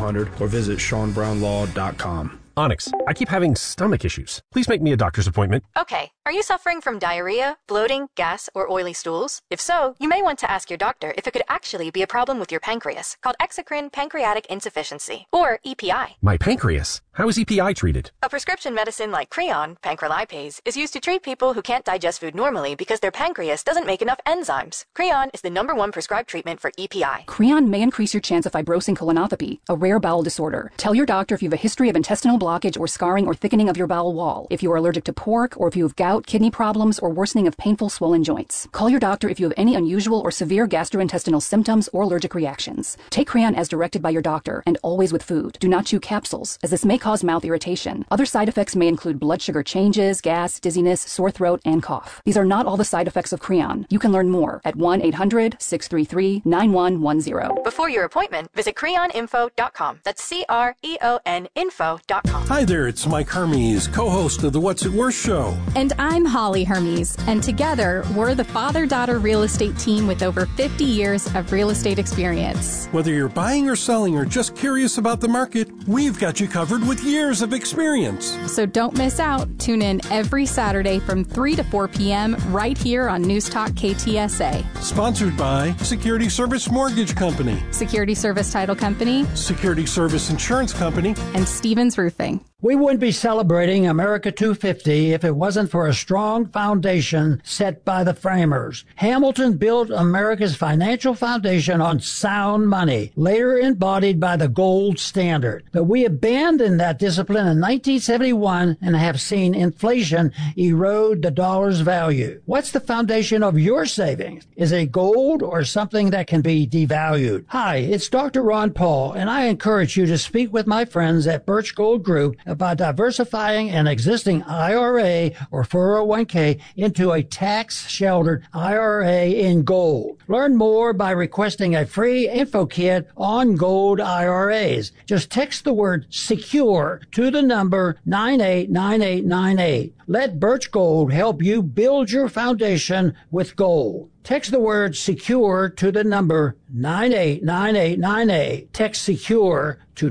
1-800-58-SEAN-200 or visit SeanBrownLaw.com. Onyx, I keep having stomach issues. Please make me a doctor's appointment. Okay. Are you suffering from diarrhea, bloating, gas, or oily stools? If so, you may want to ask your doctor if it could actually be a problem with your pancreas, called exocrine pancreatic insufficiency, or EPI. My pancreas? How is EPI treated? A prescription medicine like Creon, pancrelipase, is used to treat people who can't digest food normally because their pancreas doesn't make enough enzymes. Creon is the #1 prescribed treatment for EPI. Creon may increase your chance of fibrosing colonopathy, a rare bowel disorder. Tell your doctor if you have a history of intestinal blockage or scarring or thickening of your bowel wall, if you are allergic to pork, or if you have gout, kidney problems, or worsening of painful swollen joints. Call your doctor if you have any unusual or severe gastrointestinal symptoms or allergic reactions. Take Creon as directed by your doctor, and always with food. Do not chew capsules, as this may cause mouth irritation. Other side effects may include blood sugar changes, gas, dizziness, sore throat, and cough. These are not all the side effects of Creon. You can learn more at 1-800-633-9110. Before your appointment, visit creoninfo.com. That's CREON info.com. Hi there, it's Mike Hermes, co-host of the What's It Worth show. And I'm Holly Hermes, and together we're the father-daughter real estate team with over 50 years of real estate experience. Whether you're buying or selling or just curious about the market, we've got you covered with years of experience. So don't miss out. Tune in every Saturday from 3 to 4 p.m. right here on News Talk KTSA. Sponsored by Security Service Mortgage Company, Security Service Title Company, Security Service Insurance Company, and Stevens Roofing. We wouldn't be celebrating America 250 if it wasn't for a strong foundation set by the framers. Hamilton built America's financial foundation on sound money, later embodied by the gold standard. But we abandoned that discipline in 1971 and have seen inflation erode the dollar's value. What's the foundation of your savings? Is it gold or something that can be devalued? Hi, it's Dr. Ron Paul, and I encourage you to speak with my friends at Birch Gold Group about diversifying an existing IRA or 401k into a tax-sheltered IRA in gold. Learn more by requesting a free info kit on gold IRAs. Just text the word SECURE to the number 989898. Let Birch Gold help you build your foundation with gold. Text the word SECURE to the number 989898. Text SECURE to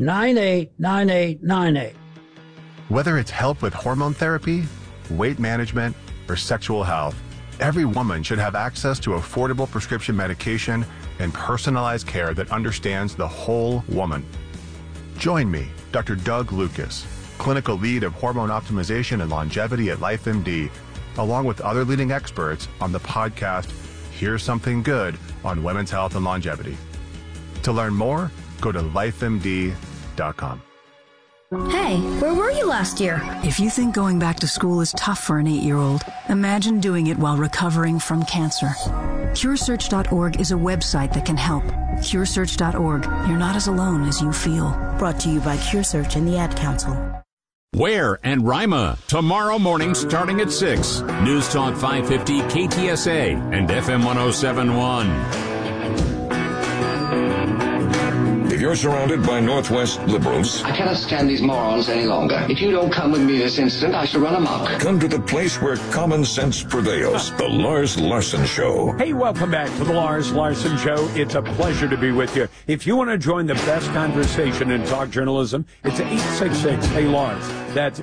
989898. Whether it's help with hormone therapy, weight management, or sexual health, every woman should have access to affordable prescription medication and personalized care that understands the whole woman. Join me, Dr. Doug Lucas, clinical lead of hormone optimization and longevity at LifeMD, along with other leading experts on the podcast Here's Something Good on Women's Health and Longevity. To learn more, go to lifemd.com. Hey, where were you last year? If you think going back to school is tough for an 8-year-old, imagine doing it while recovering from cancer. CureSearch.org is a website that can help. CureSearch.org. You're not as alone as you feel. Brought to you by CureSearch and the Ad Council. Ware and Rima, tomorrow morning starting at 6. News Talk 550 KTSA and FM 1071. If you're surrounded by Northwest liberals, I cannot stand these morons any longer. If you don't come with me this instant, I shall run amok. Come to the place where common sense prevails. The Lars Larson Show. Hey, welcome back to the Lars Larson Show. It's a pleasure to be with you. If you want to join the best conversation in talk journalism, it's 866-HEY-LARS. That's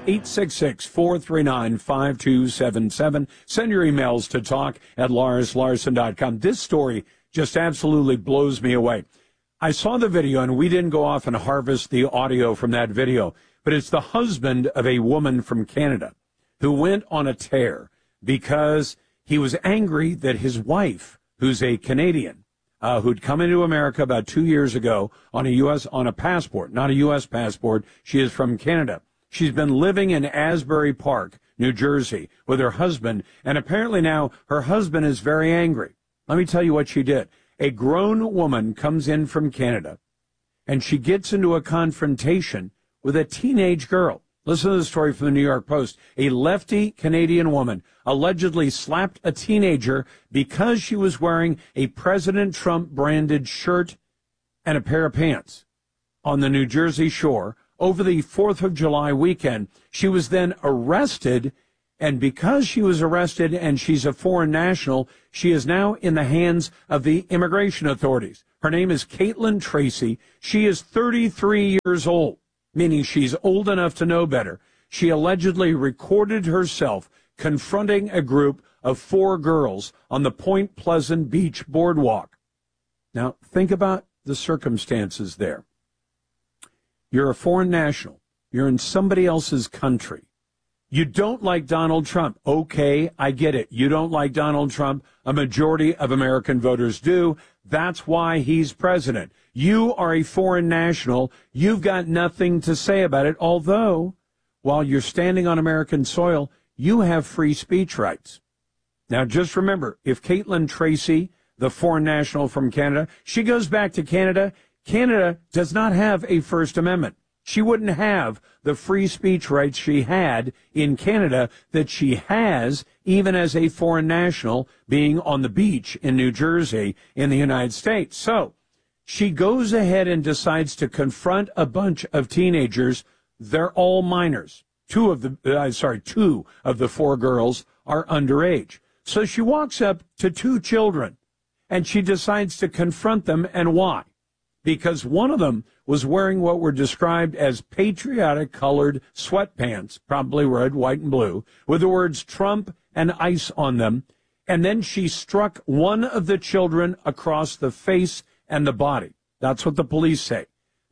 866-439-5277. Send your emails to talk@larslarson.com. This story just absolutely blows me away. I saw the video, and we didn't go off and harvest the audio from that video, but it's the husband of a woman from Canada who went on a tear because he was angry that his wife, who's a Canadian, who'd come into America about 2 years ago on a passport, not a U.S. passport. She is from Canada. She's been living in Asbury Park, New Jersey, with her husband, and apparently now her husband is very angry. Let me tell you what she did. A grown woman comes in from Canada, and she gets into a confrontation with a teenage girl. Listen to the story from the New York Post. A lefty Canadian woman allegedly slapped a teenager because she was wearing a President Trump-branded shirt and a pair of pants on the New Jersey shore over the 4th of July weekend. She was then arrested And because she was arrested and she's a foreign national, she is now in the hands of the immigration authorities. Her name is Caitlin Tracy. She is 33 years old, meaning she's old enough to know better. She allegedly recorded herself confronting a group of 4 girls on the Point Pleasant Beach boardwalk. Now, think about the circumstances there. You're a foreign national. You're in somebody else's country. You don't like Donald Trump. Okay, I get it. You don't like Donald Trump. A majority of American voters do. That's why he's president. You are a foreign national. You've got nothing to say about it, although while you're standing on American soil, you have free speech rights. Now, just remember, if Caitlin Tracy, the foreign national from Canada, she goes back to Canada, Canada does not have a First Amendment. She wouldn't have the free speech rights she had in Canada that she has even as a foreign national being on the beach in New Jersey in the United States. So she goes ahead and decides to confront a bunch of teenagers. They're all minors. Two of the 4 girls are underage. So she walks up to 2 children and she decides to confront them. And why? Because one of them was wearing what were described as patriotic-colored sweatpants, probably red, white, and blue, with the words Trump and ICE on them. And then she struck one of the children across the face and the body. That's what the police say.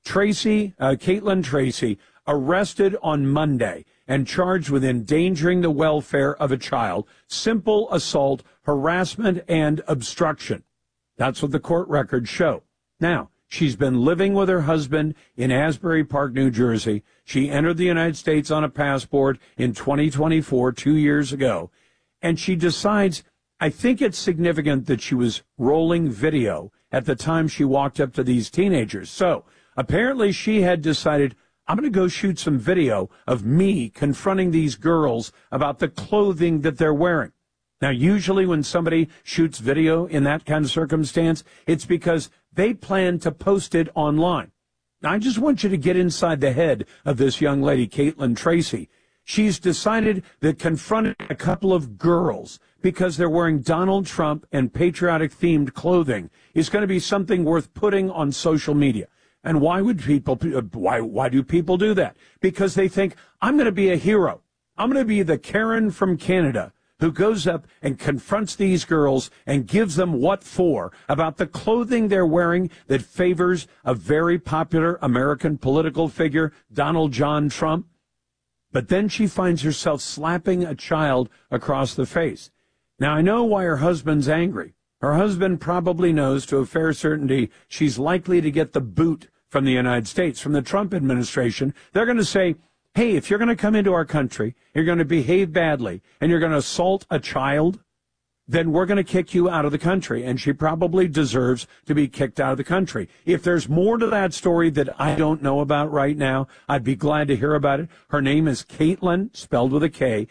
Caitlin Tracy, arrested on Monday and charged with endangering the welfare of a child, simple assault, harassment, and obstruction. That's what the court records show. Now, she's been living with her husband in Asbury Park, New Jersey. She entered the United States on a passport in 2024, 2 years ago. And she decides, I think it's significant that she was rolling video at the time she walked up to these teenagers. So apparently she had decided, I'm going to go shoot some video of me confronting these girls about the clothing that they're wearing. Now, usually when somebody shoots video in that kind of circumstance, it's because they plan to post it online. Now, I just want you to get inside the head of this young lady, Caitlin Tracy. She's decided that confronting a couple of girls because they're wearing Donald Trump and patriotic-themed clothing is going to be something worth putting on social media. And why would people? Why do people do that? Because they think, I'm going to be a hero. I'm going to be the Karen from Canada who goes up and confronts these girls and gives them what for about the clothing they're wearing that favors a very popular American political figure, Donald John Trump. But then she finds herself slapping a child across the face. Now, I know why her husband's angry. Her husband probably knows to a fair certainty she's likely to get the boot from the United States, from the Trump administration. They're going to say, hey, if you're going to come into our country, you're going to behave badly, and you're going to assault a child, then we're going to kick you out of the country. And she probably deserves to be kicked out of the country. If there's more to that story that I don't know about right now, I'd be glad to hear about it. Her name is Caitlin, spelled with a K,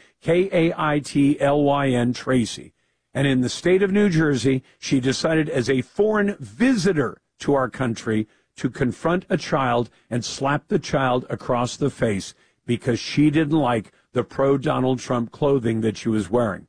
Kaitlyn Tracy. And in the state of New Jersey, she decided as a foreign visitor to our country to confront a child and slap the child across the face because she didn't like the pro-Donald Trump clothing that she was wearing.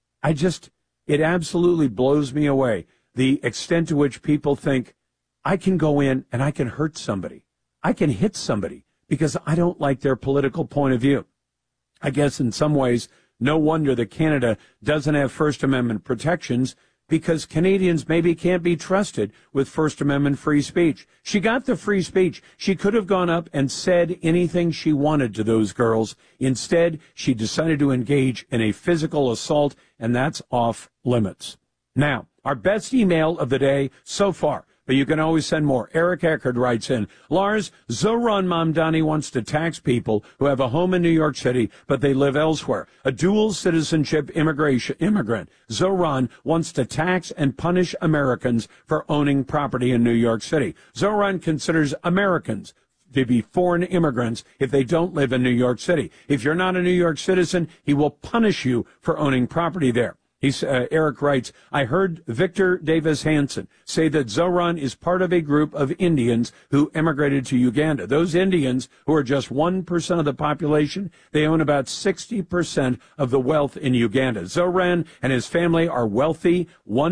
It absolutely blows me away, the extent to which people think, I can go in and I can hurt somebody. I can hit somebody because I don't like their political point of view. I guess in some ways, no wonder that Canada doesn't have First Amendment protections because Canadians maybe can't be trusted with First Amendment free speech. She got the free speech. She could have gone up and said anything she wanted to those girls. Instead, she decided to engage in a physical assault, and that's off limits. Now, our best email of the day so far, but you can always send more. Eric Eckert writes in, Lars, Zohran Mamdani wants to tax people who have a home in New York City, but they live elsewhere. A dual citizenship immigrant. Zohran wants to tax and punish Americans for owning property in New York City. Zohran considers Americans to be foreign immigrants if they don't live in New York City. If you're not a New York citizen, he will punish you for owning property there. Eric writes, I heard Victor Davis Hansen say that Zoran is part of a group of Indians who emigrated to Uganda. Those Indians, who are just 1% of the population, they own about 60% of the wealth in Uganda. Zoran and his family are wealthy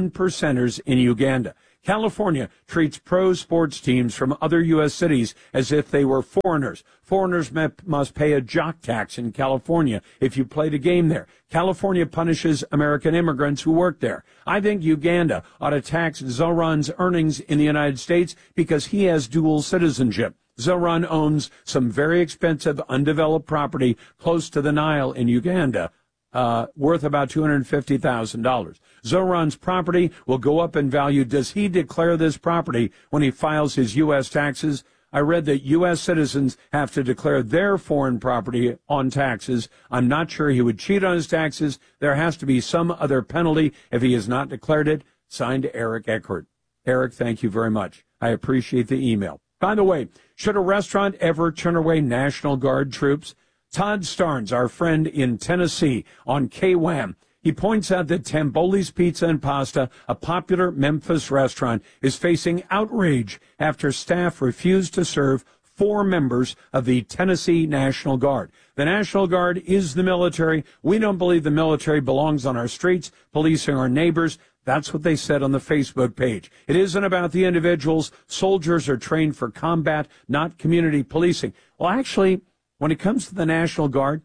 1%ers in Uganda. California treats pro sports teams from other U.S. cities as if they were foreigners. Foreigners must pay a jock tax in California if you played a game there. California punishes American immigrants who work there. I think Uganda ought to tax Zoran's earnings in the United States because he has dual citizenship. Zoran owns some very expensive undeveloped property close to the Nile in Uganda, worth about $250,000. Zoran's property will go up in value. Does he declare this property when he files his U.S. taxes? I read that U.S. citizens have to declare their foreign property on taxes. I'm not sure he would cheat on his taxes. There has to be some other penalty if he has not declared it. Signed, Eric Eckert. Eric, thank you very much. I appreciate the email. By the way, should a restaurant ever turn away National Guard troops? Todd Starnes, our friend in Tennessee, on KWAM, he points out that Tamboli's Pizza and Pasta, a popular Memphis restaurant, is facing outrage after staff refused to serve 4 members of the Tennessee National Guard. The National Guard is the military. We don't believe the military belongs on our streets, policing our neighbors. That's what they said on the Facebook page. It isn't about the individuals. Soldiers are trained for combat, not community policing. Well, actually, when it comes to the National Guard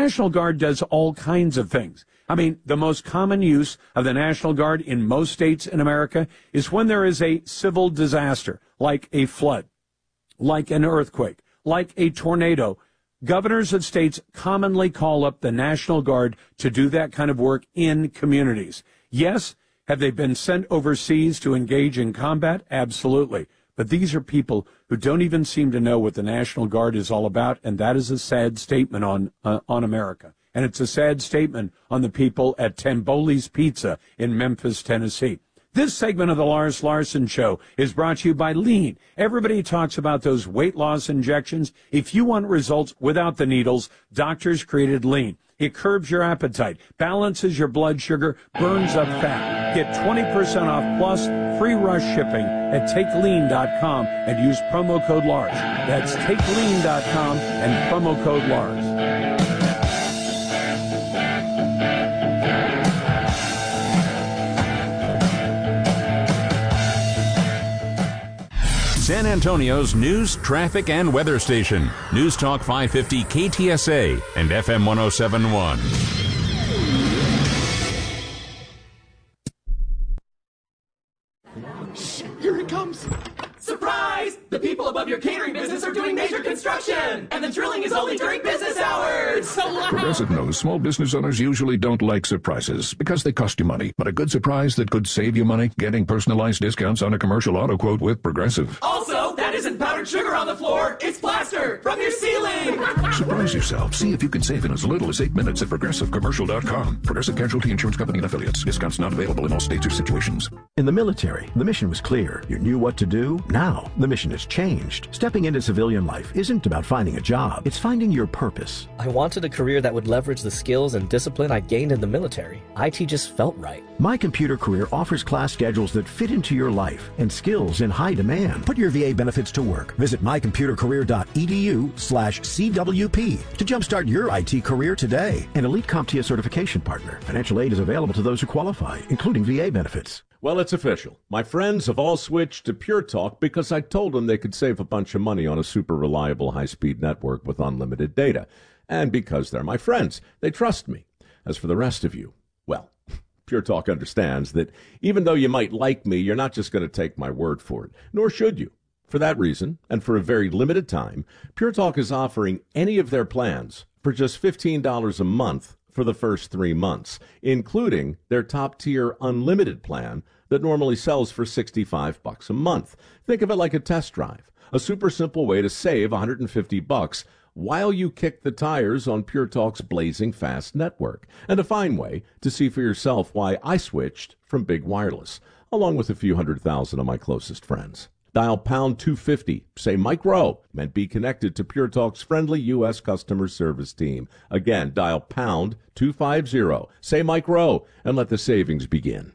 does all kinds of things. I mean, the most common use of the National Guard in most states in America is when there is a civil disaster, like a flood, like an earthquake, like a tornado. Governors of states commonly call up the National Guard to do that kind of work in communities. Yes, have they been sent overseas to engage in combat? Absolutely. But these are people who don't even seem to know what the National Guard is all about, and that is a sad statement on America. And it's a sad statement on the people at Tamboli's Pizza in Memphis, Tennessee. This segment of the Lars Larson Show is brought to you by Lean. Everybody talks about those weight loss injections. If you want results without the needles, doctors created Lean. It curbs your appetite, balances your blood sugar, burns up fat. Get 20% off plus free rush shipping at TakeLean.com and use promo code Lars. That's TakeLean.com and promo code Lars. San Antonio's news, traffic, and weather station. News Talk 550 KTSA and FM 107.1. Here it comes. Surprise! The people above your catering business are doing major construction, and the drilling is only during business hours. So loud. Progressive knows small business owners usually don't like surprises because they cost you money. But a good surprise that could save you money, getting personalized discounts on a commercial auto quote with Progressive. Also, that isn't powdered sugar on the floor. It's plaster from your ceiling. Surprise yourself. See if you can save in as little as 8 minutes at ProgressiveCommercial.com. Progressive Casualty Insurance Company and Affiliates. Discounts not available in all states or situations. In the military, the mission was clear. You knew what to do. Now, the mission has changed. Stepping into civilian life isn't about finding a job. It's finding your purpose. I wanted a career that would leverage the skills and discipline I gained in the military. IT just felt right. My Computer Career offers class schedules that fit into your life and skills in high demand. Put your VA benefits to work. Visit mycomputercareer.edu/CWP to jumpstart your IT career today. An elite CompTIA certification partner. Financial aid is available to those who qualify, including VA benefits. Well, it's official. My friends have all switched to Pure Talk because I told them they could save a bunch of money on a super reliable high-speed network with unlimited data. And because they're my friends, they trust me. As for the rest of you, well, Pure Talk understands that even though you might like me, you're not just going to take my word for it, nor should you. For that reason, and for a very limited time, Pure Talk is offering any of their plans for just $15 a month for the first 3 months, including their top-tier unlimited plan that normally sells for $65 a month. Think of it like a test drive, a super simple way to save $150 while you kick the tires on Pure Talk's blazing fast network, and a fine way to see for yourself why I switched from Big Wireless, along with a few 100,000 of my closest friends. Dial pound 250. Say Mike Rowe and be connected to Pure Talk's friendly U.S. customer service team. Again, dial pound 250. Say Mike Rowe and let the savings begin.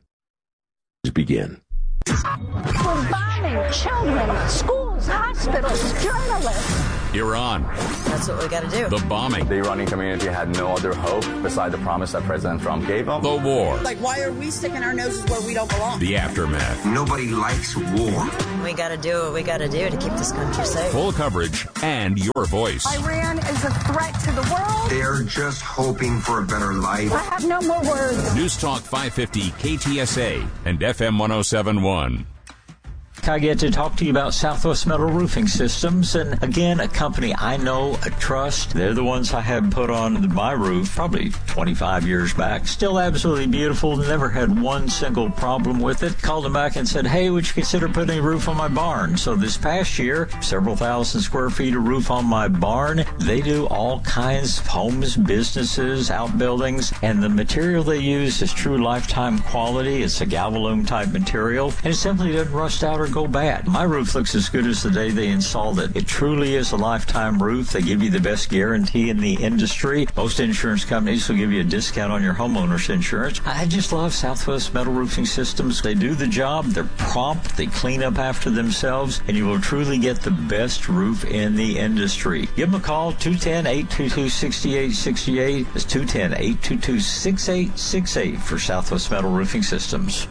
We're bombing children, schools, hospitals, journalists. Iran. That's what we got to do. The bombing. The Iranian community had no other hope beside the promise that President Trump gave them. The war. Like, why are we sticking our noses where we don't belong? The aftermath. Nobody likes war. We got to do what we got to do to keep this country safe. Full coverage and your voice. Iran is a threat to the world. They're just hoping for a better life. I have no more words. News Talk 550 KTSA and FM 1071. I get to talk to you about Southwest Metal Roofing Systems, and again, a company I know, I trust. They're the ones I had put on my roof probably 25 years back. Still absolutely beautiful, never had one single problem with it. Called them back and said, hey, would you consider putting a roof on my barn? So this past year, several thousand square feet of roof on my barn. They do all kinds of homes, businesses, outbuildings, and the material they use is true lifetime quality. It's a Galvalume type material, and it simply doesn't rust out or go bad. My roof looks as good as the day they installed it. It truly is a lifetime roof. They give you the best guarantee in the industry. Most insurance companies will give you a discount on your homeowner's insurance. I just love Southwest Metal Roofing Systems. They do the job. They're prompt. They clean up after themselves, and you will truly get the best roof in the industry. Give them a call, 210-822-6868. It's 210-822-6868 for Southwest Metal Roofing Systems.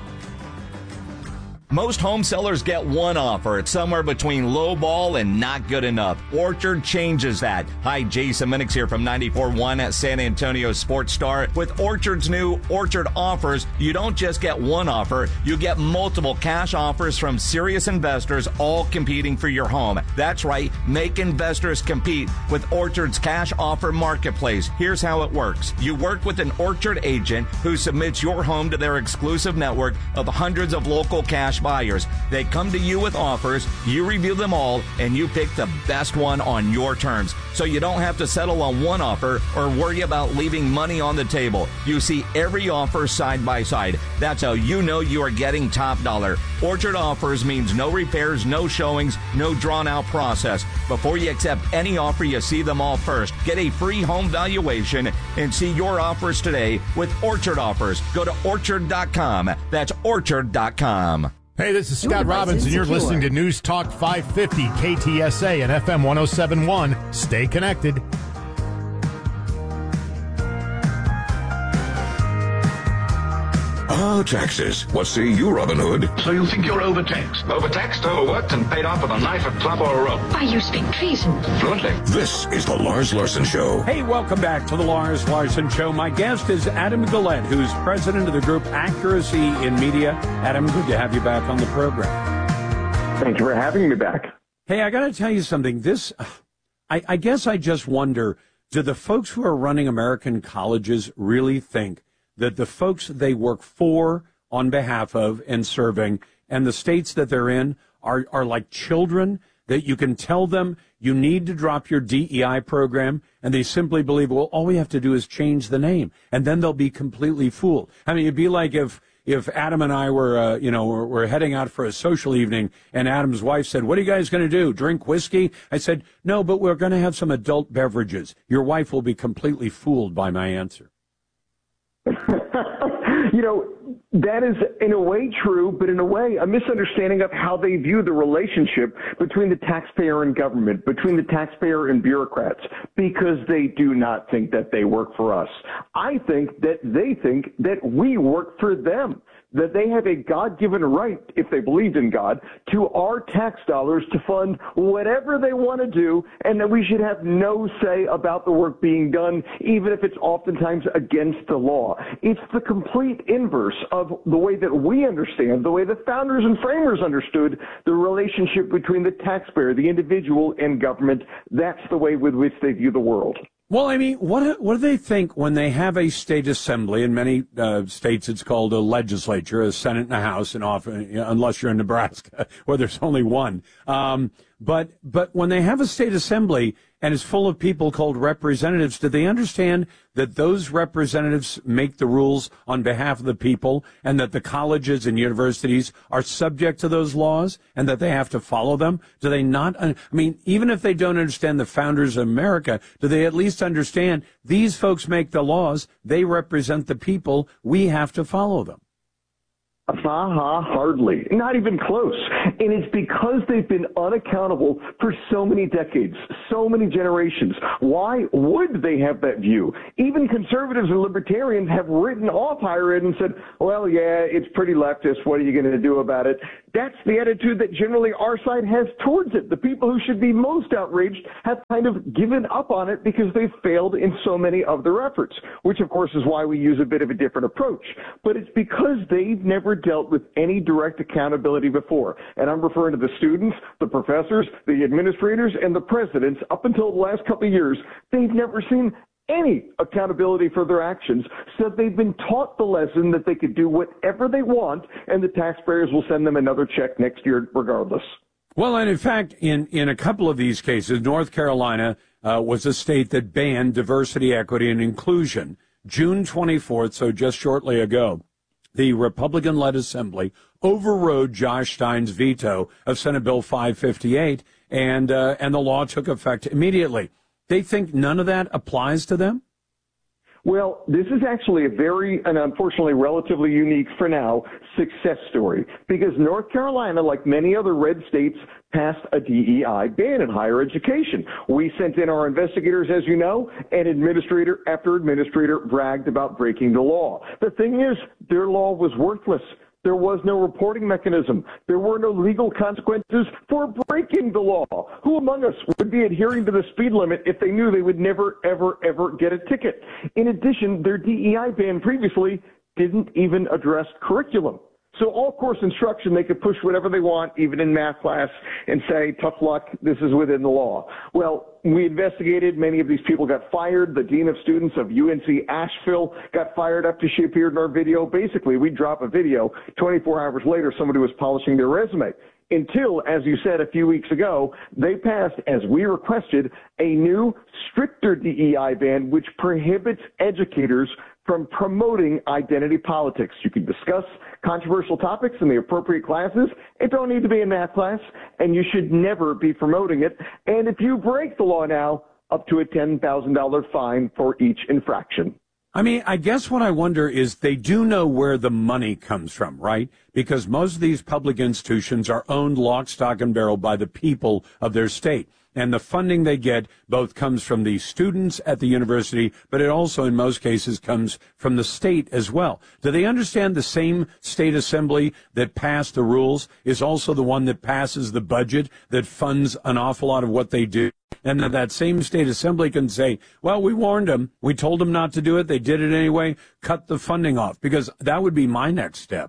Most home sellers get one offer. It's somewhere between low ball and not good enough. Orchard changes that. Hi, Jason Minix here from 94.1 at San Antonio Sports Star. With Orchard's new Orchard offers, you don't just get one offer, you get multiple cash offers from serious investors, all competing for your home. That's right, make investors compete with Orchard's cash offer marketplace. Here's how it works. You work with an Orchard agent who submits your home to their exclusive network of hundreds of local cash buyers. They come to you with offers, you review them all, and you pick the best one on your terms. So you don't have to settle on one offer or worry about leaving money on the table. You see every offer side by side. That's how you know you are getting top dollar. Orchard offers means no repairs, no showings, no drawn out process. Before you accept any offer, you see them all first. Get a free home valuation and see your offers today with Orchard offers. Go to orchard.com. That's orchard.com. Hey, this is Scott Robbins, and you're listening to News Talk 550 KTSA and FM 1071. Stay connected. Ah, taxes. What say you, Robin Hood? So you think you're overtaxed? Overtaxed, overworked, and paid off with a knife, a club, or a rope? Why, you speak treason. Fluently. This is the Lars Larson Show. Hey, welcome back to the Lars Larson Show. My guest is Adam Guillette, who's president of the group Accuracy in Media. Adam, good to have you back on the program. Thank you for having me back. Hey, I got to tell you something. I guess I just wonder, do the folks who are running American colleges really think that the folks they work for, on behalf of, and serving, and the states that they're in are like children, that you can tell them you need to drop your DEI program, and they simply believe, well, all we have to do is change the name, and then they'll be completely fooled. I mean, it'd be like if Adam and I were, we're heading out for a social evening, and Adam's wife said, what are you guys going to do, drink whiskey? I said, no, but we're going to have some adult beverages. Your wife will be completely fooled by my answer. That is in a way true, but in a way a misunderstanding of how they view the relationship between the taxpayer and government, between the taxpayer and bureaucrats, because they do not think that they work for us. I think that they think that we work for them, that they have a God-given right, if they believed in God, to our tax dollars to fund whatever they want to do, and that we should have no say about the work being done, even if it's oftentimes against the law. It's the complete inverse of the way that we understand, the way the founders and framers understood the relationship between the taxpayer, the individual, and government. That's the way with which they view the world. Well, I mean, what do they think when they have a state assembly? In many states, it's called a legislature, a Senate and a House, and often, unless you're in Nebraska, where there's only one. But when they have a state assembly and it's full of people called representatives, do they understand that those representatives make the rules on behalf of the people and that the colleges and universities are subject to those laws and that they have to follow them? Do they not? I mean, even if they don't understand the founders of America, do they at least understand these folks make the laws, they represent the people, we have to follow them? Hardly. Not even close. And it's because they've been unaccountable for so many decades, so many generations. Why would they have that view? Even conservatives and libertarians have written off higher ed and said, well, yeah, it's pretty leftist. What are you going to do about it? That's the attitude that generally our side has towards it. The people who should be most outraged have kind of given up on it because they've failed in so many of their efforts, which of course is why we use a bit of a different approach. But it's because they've never dealt with any direct accountability before. And I'm referring to the students, the professors, the administrators, and the presidents. Up until the last couple of years, they've never seen any accountability for their actions. So they've been taught the lesson that they could do whatever they want, and the taxpayers will send them another check next year regardless. Well, and in fact, in a couple of these cases, North Carolina was a state that banned diversity, equity, and inclusion. June 24th, so just shortly ago, the Republican-led Assembly overrode Josh Stein's veto of Senate Bill 558, and the law took effect immediately. They think none of that applies to them? Well, this is actually a very, and unfortunately relatively unique for now, success story. Because North Carolina, like many other red states, passed a DEI ban in higher education. We sent in our investigators, as you know, and administrator after administrator bragged about breaking the law. The thing is, their law was worthless. There was no reporting mechanism. There were no legal consequences for breaking the law. Who among us would be adhering to the speed limit if they knew they would never, ever, ever get a ticket? In addition, their DEI ban previously didn't even address curriculum. So all course instruction, they could push whatever they want, even in math class, and say, tough luck, this is within the law. Well, we investigated. Many of these people got fired. The dean of students of UNC Asheville got fired after she appeared in our video. Basically, we drop a video. 24 hours later, somebody was polishing their resume. Until, as you said a few weeks ago, they passed, as we requested, a new, stricter DEI ban which prohibits educators from promoting identity politics. You can discuss controversial topics in the appropriate classes. It don't need to be in math class, and you should never be promoting it. And if you break the law now, up to a $10,000 fine for each infraction. I mean, I guess what I wonder is they do know where the money comes from, right? Because most of these public institutions are owned lock, stock, and barrel by the people of their state. And the funding they get both comes from the students at the university, but it also, in most cases, comes from the state as well. Do they understand the same state assembly that passed the rules is also the one that passes the budget that funds an awful lot of what they do? And that same state assembly can say, well, we warned them. We told them not to do it. They did it anyway. Cut the funding off, because that would be my next step.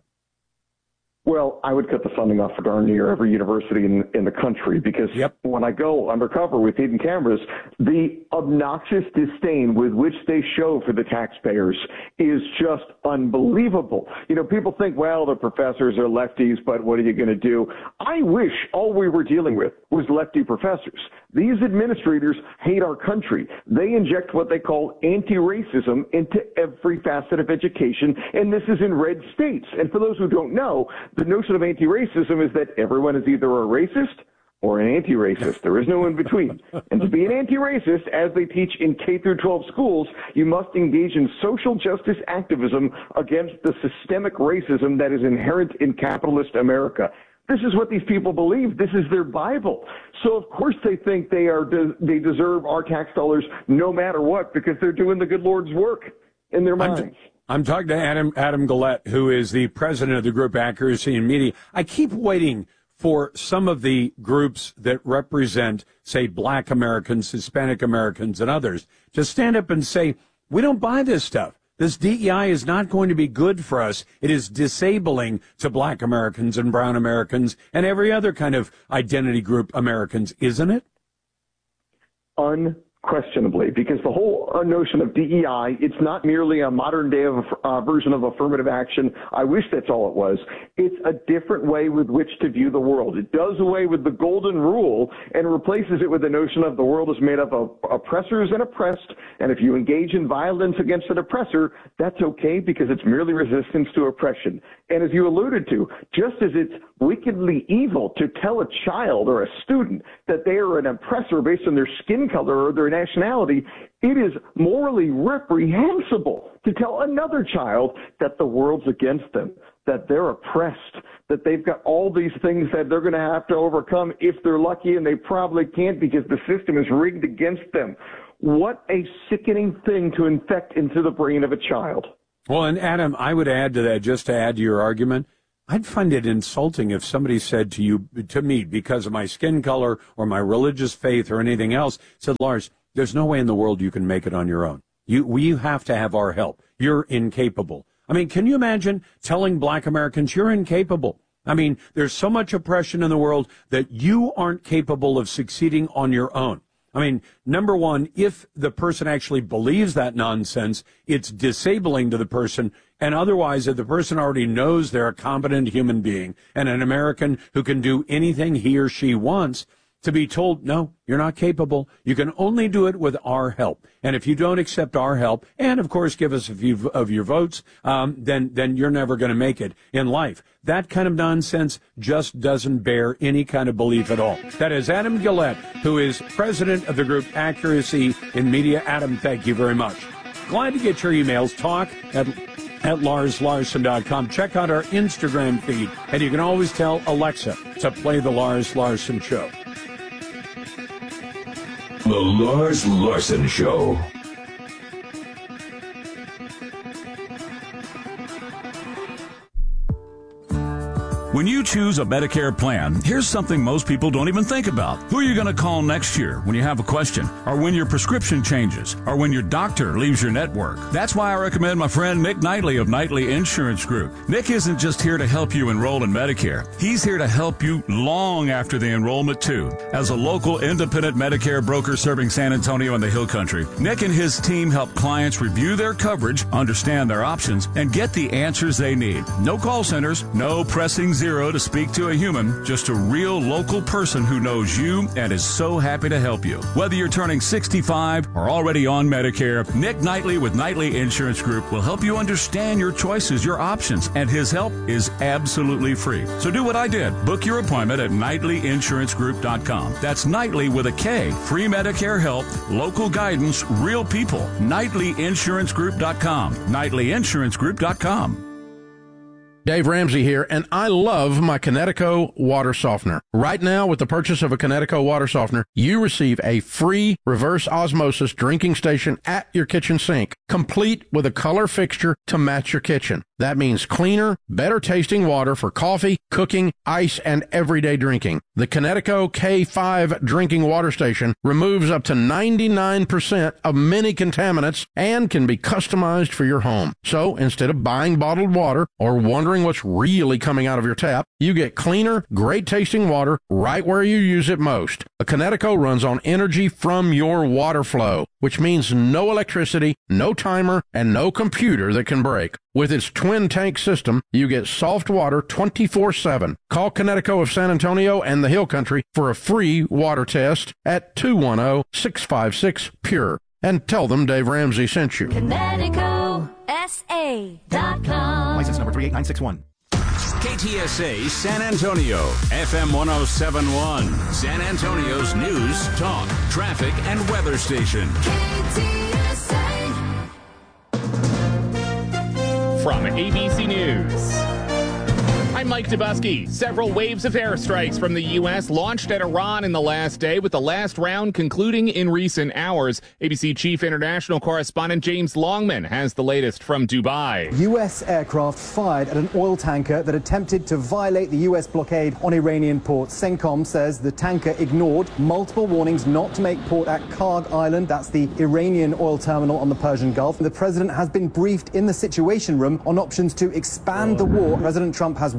Well, I would cut the funding off for darn near every university in the country, because when I go undercover with hidden cameras, the obnoxious disdain with which they show for the taxpayers is just unbelievable. You know, people think, well, the professors are lefties, but what are you going to do? I wish all we were dealing with was lefty professors. These administrators hate our country. They inject what they call anti-racism into every facet of education, and this is in red states. And for those who don't know, the notion of anti-racism is that everyone is either a racist or an anti-racist. There is no in between. And to be an anti-racist, as they teach in K through 12 schools, you must engage in social justice activism against the systemic racism that is inherent in capitalist America. This is what these people believe. This is their Bible. So of course they think they deserve our tax dollars no matter what, because they're doing the good Lord's work in their minds. I'm talking to Adam Gullett, who is the president of the group Accuracy in Media. I keep waiting for some of the groups that represent, say, Black Americans, Hispanic Americans, and others to stand up and say, we don't buy this stuff. This DEI is not going to be good for us. It is disabling to Black Americans and brown Americans and every other kind of identity group Americans, isn't it? questionably, because the whole notion of DEI, it's not merely a modern day version of affirmative action. I wish that's all it was. It's a different way with which to view the world. It does away with the golden rule and replaces it with the notion of the world is made up of oppressors and oppressed, and if you engage in violence against an oppressor, that's okay because it's merely resistance to oppression. And as you alluded to, just as it's wickedly evil to tell a child or a student that they are an oppressor based on their skin color or their nationality, it is morally reprehensible to tell another child that the world's against them, that they're oppressed, that they've got all these things that they're going to have to overcome if they're lucky, and they probably can't because the system is rigged against them. What a sickening thing to infect into the brain of a child. Well, and Adam, I would add to that, just to add to your argument, I'd find it insulting if somebody said to me, because of my skin color or my religious faith or anything else, said, Lars, there's no way in the world you can make it on your own. We have to have our help. You're incapable. I mean, can you imagine telling black Americans you're incapable? I mean, there's so much oppression in the world that you aren't capable of succeeding on your own. I mean, number one, if the person actually believes that nonsense, it's disabling to the person. And otherwise, if the person already knows they're a competent human being and an American who can do anything he or she wants, to be told, no, you're not capable. You can only do it with our help. And if you don't accept our help, and of course give us a few of your votes, then you're never going to make it in life. That kind of nonsense just doesn't bear any kind of belief at all. That is Adam Gillette, who is president of the group Accuracy in Media. Adam, thank you very much. Glad to get your emails. Talk at LarsLarson.com. Check out our Instagram feed, and you can always tell Alexa to play The Lars Larson Show. The Lars Larson Show. When you choose a Medicare plan, here's something most people don't even think about. Who are you going to call next year when you have a question, or when your prescription changes, or when your doctor leaves your network? That's why I recommend my friend Nick Knightley of Knightley Insurance Group. Nick isn't just here to help you enroll in Medicare. He's here to help you long after the enrollment, too. As a local independent Medicare broker serving San Antonio and the Hill Country, Nick and his team help clients review their coverage, understand their options, and get the answers they need. No call centers, no pressing zero to speak to a human, just a real local person who knows you and is so happy to help you. Whether you're turning 65 or already on Medicare, Nick Knightley with Knightley Insurance Group will help you understand your choices, your options, and his help is absolutely free. So do what I did. Book your appointment at KnightleyInsuranceGroup.com. That's Knightley with a K. Free Medicare help, local guidance, real people. KnightleyInsuranceGroup.com. KnightleyInsuranceGroup.com. Dave Ramsey here, and I love my Kinetico water softener. Right now, with the purchase of a Kinetico water softener, you receive a free reverse osmosis drinking station at your kitchen sink, complete with a color fixture to match your kitchen. That means cleaner, better tasting water for coffee, cooking, ice, and everyday drinking. The Kinetico K5 drinking water station removes up to 99% of many contaminants and can be customized for your home. So instead of buying bottled water or wondering what's really coming out of your tap, you get cleaner, great tasting water right where you use it most. A Kinetico runs on energy from your water flow, which means no electricity, no timer, and no computer that can break. With its twin tank system, you get soft water 24/7. Call Kinetico of San Antonio and the Hill Country for a free water test at 210-656-PURE. And tell them Dave Ramsey sent you. KineticoSA.com. License number 38961. KTSA San Antonio, FM 107.1, San Antonio's news, talk, traffic, and weather station. From ABC News, I'm Mike Dubusky. Several waves of airstrikes from the U.S. launched at Iran in the last day, with the last round concluding in recent hours. ABC Chief International Correspondent James Longman has the latest from Dubai. U.S. aircraft fired at an oil tanker that attempted to violate the U.S. blockade on Iranian ports. CENTCOM says the tanker ignored multiple warnings not to make port at Karg Island. That's the Iranian oil terminal on the Persian Gulf. The president has been briefed in the Situation Room on options to expand the war. President Trump has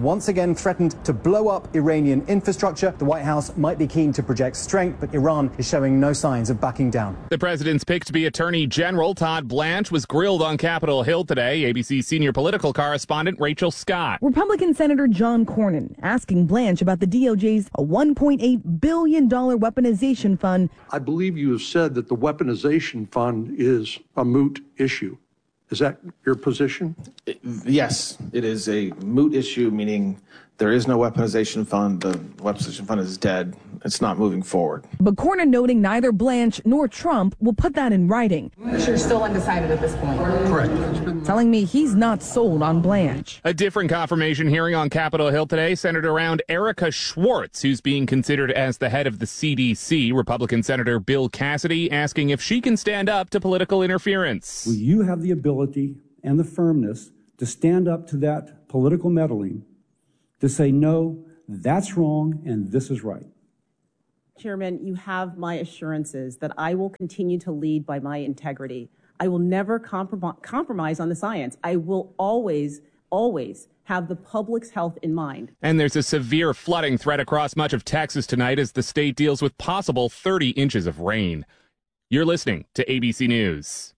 once again threatened to blow up Iranian infrastructure. The White House might be keen to project strength, but Iran is showing no signs of backing down. The president's pick to be Attorney General, Todd Blanche, was grilled on Capitol Hill today. ABC senior political correspondent Rachel Scott. Republican Senator John Cornyn asking Blanche about the DOJ's $1.8 billion weaponization fund. I believe you have said that the weaponization fund is a moot issue. Is that your position? Yes, it is a moot issue, meaning there is no weaponization fund. The weaponization fund is dead. It's not moving forward. But Cornyn noting neither Blanche nor Trump will put that in writing. You're still undecided at this point. Correct. Telling me he's not sold on Blanche. A different confirmation hearing on Capitol Hill today centered around Erica Schwartz, who's being considered as the head of the CDC. Republican Senator Bill Cassidy asking if she can stand up to political interference. Will you have the ability and the firmness to stand up to that political meddling, to say, no, that's wrong and this is right? Chairman, you have my assurances that I will continue to lead by my integrity. I will never compromise on the science. I will always have the public's health in mind. And there's a severe flooding threat across much of Texas tonight as the state deals with possible 30 inches of rain. You're listening to ABC News.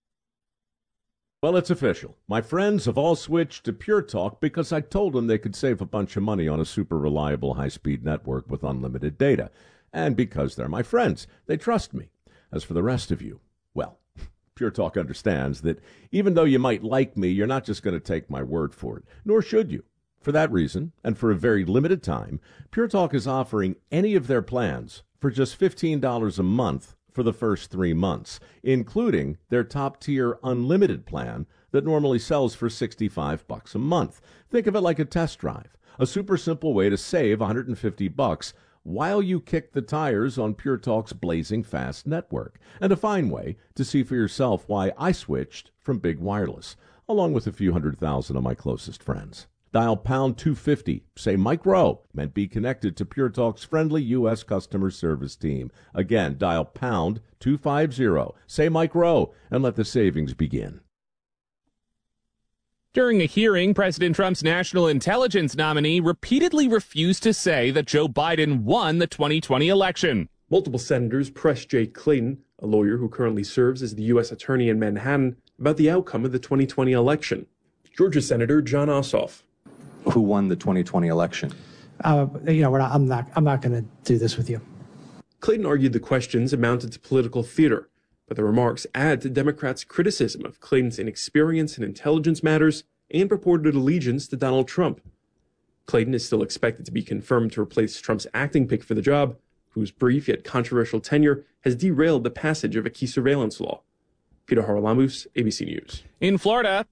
Well, it's official. My friends have all switched to Pure Talk because I told them they could save a bunch of money on a super reliable high-speed network with unlimited data. And because they're my friends, they trust me. As for the rest of you, well, Pure Talk understands that even though you might like me, you're not just going to take my word for it, nor should you. For that reason, and for a very limited time, Pure Talk is offering any of their plans for just $15 a month for the first 3 months, including their top-tier unlimited plan that normally sells for $65 a month. Think of it like a test drive, a super simple way to save $150 while you kick the tires on Pure Talk's blazing fast network, and a fine way to see for yourself why I switched from big wireless, along with a few 100,000 of my closest friends. Dial pound 250, say Mike Rowe, and be connected to Pure Talk's friendly U.S. customer service team. Again, dial pound 250, say Mike Rowe, and let the savings begin. During a hearing, President Trump's national intelligence nominee repeatedly refused to say that Joe Biden won the 2020 election. Multiple senators pressed Jay Clayton, a lawyer who currently serves as the U.S. attorney in Manhattan, about the outcome of the 2020 election. Georgia Senator Jon Ossoff. Who won the 2020 election? I'm not going to do this with you. Clayton argued the questions amounted to political theater, but the remarks add to Democrats' criticism of Clayton's inexperience in intelligence matters and purported allegiance to Donald Trump. Clayton is still expected to be confirmed to replace Trump's acting pick for the job, whose brief yet controversial tenure has derailed the passage of a key surveillance law. Peter Haralambous, ABC News. In Florida,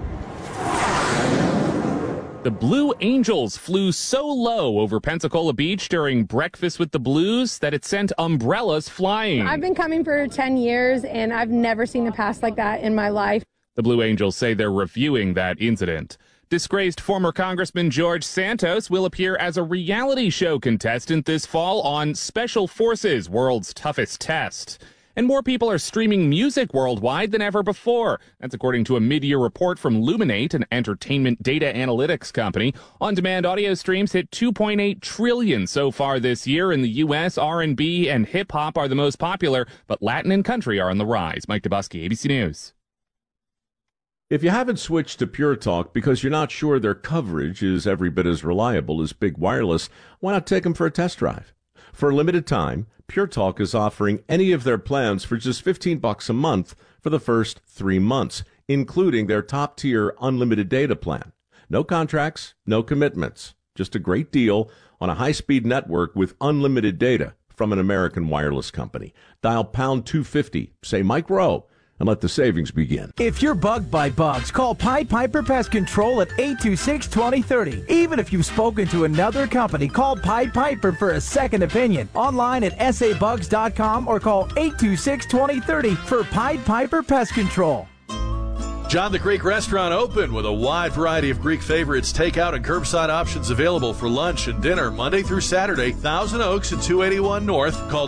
the Blue Angels flew so low over Pensacola Beach during Breakfast with the Blues that it sent umbrellas flying. I've been coming for 10 years, and I've never seen a pass like that in my life. The Blue Angels say they're reviewing that incident. Disgraced former Congressman George Santos will appear as a reality show contestant this fall on Special Forces: World's Toughest Test. And more people are streaming music worldwide than ever before. That's according to a mid-year report from Luminate, an entertainment data analytics company. On-demand audio streams hit 2.8 trillion so far this year. In the U.S., R&B and hip-hop are the most popular, but Latin and country are on the rise. Mike Dubusky, ABC News. If you haven't switched to Pure Talk because you're not sure their coverage is every bit as reliable as big wireless, why not take them for a test drive? For a limited time, Pure Talk is offering any of their plans for just $15 a month for the first 3 months, including their top-tier unlimited data plan. No contracts, no commitments, just a great deal on a high-speed network with unlimited data from an American wireless company. Dial pound 250, say Mike Rowe, and let the savings begin. If you're bugged by bugs, call Pied Piper Pest Control at 826-2030. Even if you've spoken to another company, call Pied Piper for a second opinion. Online at sabugs.com or call 826-2030 for Pied Piper Pest Control. John the Greek Restaurant open with a wide variety of Greek favorites, takeout and curbside options available for lunch and dinner Monday through Saturday. Thousand Oaks at 281 North. Call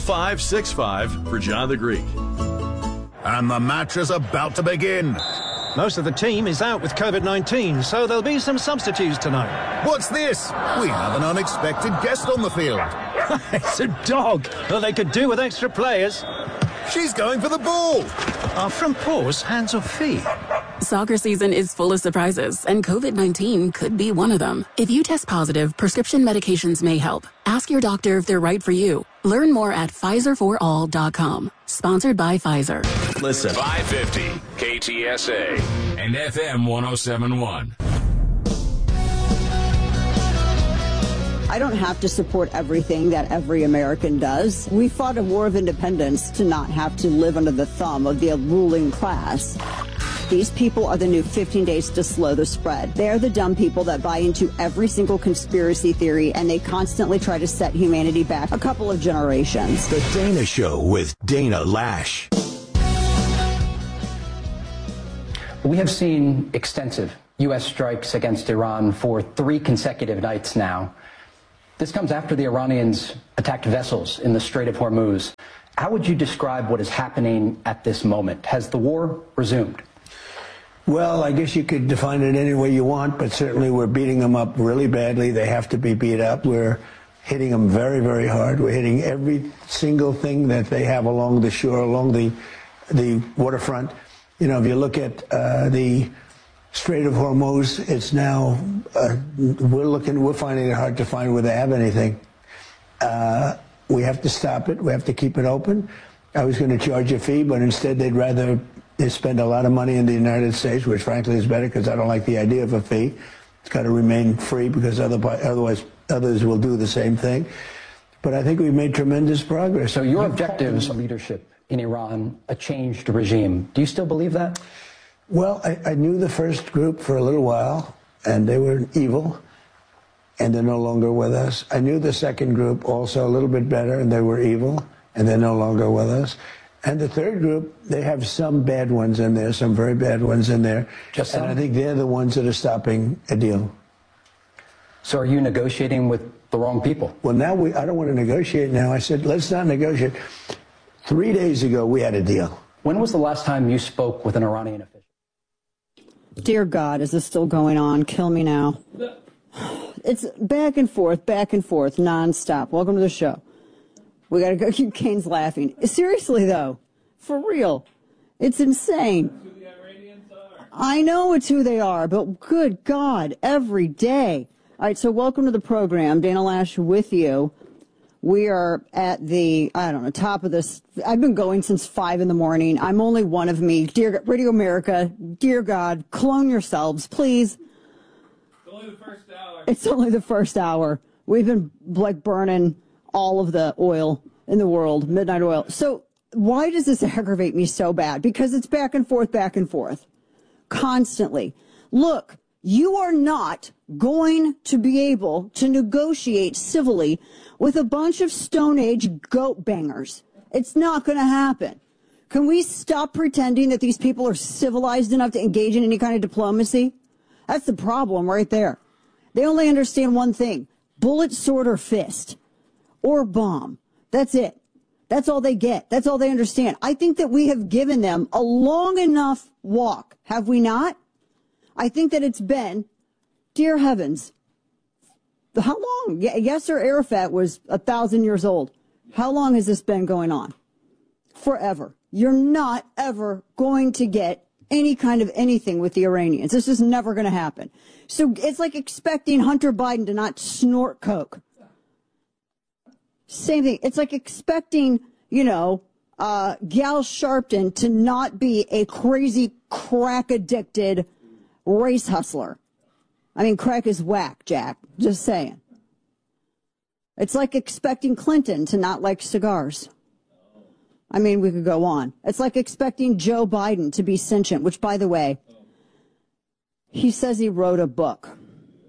210-403-0565 for John the Greek. And the match is about to begin. Most of the team is out with COVID-19, so there'll be some substitutes tonight. What's this? We have an unexpected guest on the field. It's a dog. Well, they could do with extra players. She's going for the ball. Are front paws hands or feet? Soccer season is full of surprises, and COVID-19 could be one of them. If you test positive, prescription medications may help. Ask your doctor if they're right for you. Learn more at PfizerForAll.com. Sponsored by Pfizer. Listen. 550 KTSA and FM 1071. I don't have to support everything that every American does. We fought a war of independence to not have to live under the thumb of the ruling class. These people are the new 15 days to slow the spread. They're the dumb people that buy into every single conspiracy theory, and they constantly try to set humanity back a couple of generations. The Dana Show with Dana Lash. We have seen extensive U.S. strikes against Iran for 3 consecutive nights now. This comes after the Iranians attacked vessels in the Strait of Hormuz. How would you describe what is happening at this moment? Has the war resumed? Well, I guess you could define it any way you want, but certainly we're beating them up really badly. They have to be beat up. We're hitting them very, very hard. We're hitting every single thing that they have along the shore, along the waterfront. You know, if you look at the Strait of Hormuz, it's now, we're finding it hard to find where they have anything. We have to stop it. We have to keep it open. I was going to charge a fee, but instead they'd rather spend a lot of money in the United States, which frankly is better because I don't like the idea of a fee. It's got to remain free because otherwise others will do the same thing. But I think we've made tremendous progress. So your objectives, leadership in Iran, a changed regime. Do you still believe that? Well, I knew the first group for a little while, and they were evil, and they're no longer with us. I knew the second group also a little bit better, and they were evil, and they're no longer with us. And the third group, they have some bad ones in there, some very bad ones in there. And I think they're the ones that are stopping a deal. So are you negotiating with the wrong people? Well, now I don't want to negotiate now. I said, let's not negotiate. 3 days ago, we had a deal. When was the last time you spoke with an Iranian official? Dear God, is this still going on? Kill me now. It's back and forth, nonstop. Welcome to the show. We got to go. Kane's laughing. Seriously, though. For real. It's insane. That's who the Iranians are. I know it's who they are, but good God, every day. All right, so welcome to the program. Dana Lash with you. We are at the, top of this. I've been going since 5 in the morning. I'm only one of me. Dear Radio America, dear God, clone yourselves, please. It's only the first hour. It's only the first hour. We've been, burning all of the oil in the world, midnight oil. So why does this aggravate me so bad? Because it's back and forth, constantly. Look, you are not going to be able to negotiate civilly with a bunch of Stone Age goat bangers. It's not going to happen. Can we stop pretending that these people are civilized enough to engage in any kind of diplomacy? That's the problem right there. They only understand one thing: bullet, sword, or fist. Or bomb. That's it. That's all they get. That's all they understand. I think that we have given them a long enough walk, have we not? I think that it's been, dear heavens, how long? Yasser Arafat was 1,000 years old. How long has this been going on? Forever. You're not ever going to get any kind of anything with the Iranians. This is never going to happen. So it's like expecting Hunter Biden to not snort coke. Same thing. It's like expecting, Gal Sharpton to not be a crazy, crack-addicted race hustler. I mean, crack is whack, Jack. Just saying. It's like expecting Clinton to not like cigars. I mean, we could go on. It's like expecting Joe Biden to be sentient, which, by the way, he says he wrote a book.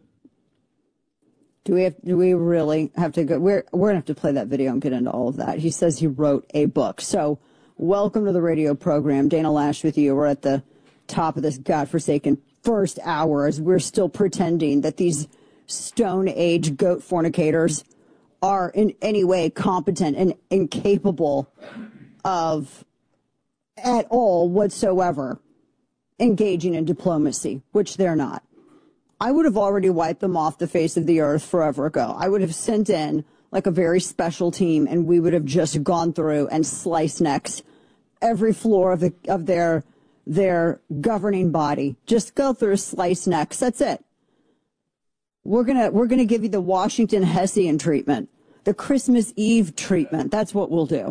Do we really have to go? We're going to have to play that video and get into all of that. He says he wrote a book. So welcome to the radio program. Dana Lash with you. We're at the top of this godforsaken first hour as we're still pretending that these Stone Age goat fornicators are in any way competent and incapable of at all whatsoever engaging in diplomacy, which they're not. I would have already wiped them off the face of the earth forever ago. I would have sent in like a very special team, and we would have just gone through and sliced necks every floor of their governing body. Just go through, slice necks. That's it. We're gonna give you the Washington Hessian treatment, the Christmas Eve treatment. That's what we'll do.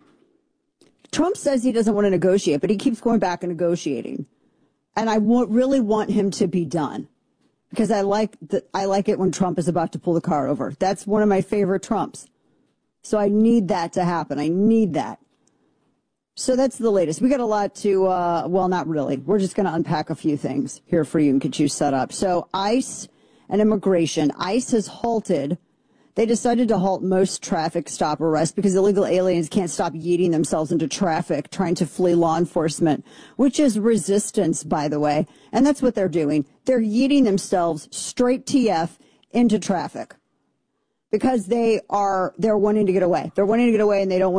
Trump says he doesn't want to negotiate, but he keeps going back and negotiating. And I really want him to be done, because I like it when Trump is about to pull the car over. That's one of my favorite Trumps. So I need that to happen. I need that. So that's the latest. We got a lot to, well, not really. We're just going to unpack a few things here for you and get you set up. So ICE and immigration. ICE has halted. They decided to halt most traffic stop arrests because illegal aliens can't stop yeeting themselves into traffic, trying to flee law enforcement, which is resistance, by the way. And that's what they're doing. They're yeeting themselves straight TF into traffic because they're wanting to get away. They're wanting to get away, and they don't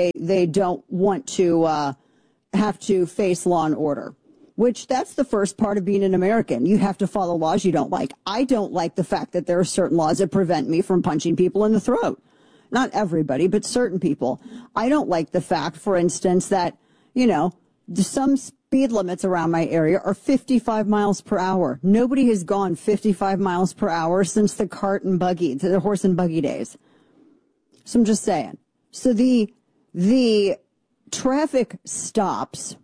want to have to face law and order. Which that's the first part of being an American. You have to follow laws you don't like. I don't like the fact that there are certain laws that prevent me from punching people in the throat. Not everybody, but certain people. I don't like the fact, for instance, that, some speed limits around my area are 55 miles per hour. Nobody has gone 55 miles per hour since the horse and buggy days. So I'm just saying. So the traffic stops.